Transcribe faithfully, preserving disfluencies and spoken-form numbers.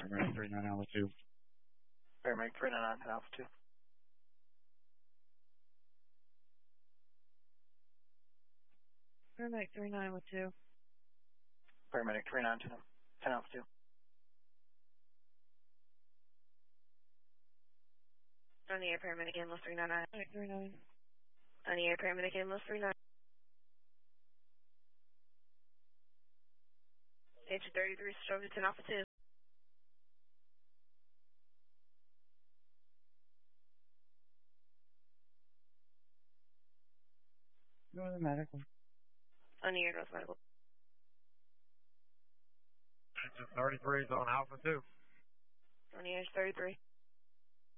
Paramedic three nine Alpha two. Paramedic three nine nine, ten Alpha two. Paramedic three nine with two. Paramedic three nine ten, ten Alpha two. On the air, paramedic ambulance three nine nine. Paramedic three nine. On the air, paramedic ambulance three nine. Station thirty-three, stroke to ten Alpha two. Go to the medical. On the air, North Medical. Engine thirty-three is on Alpha two. On the air, thirty-three.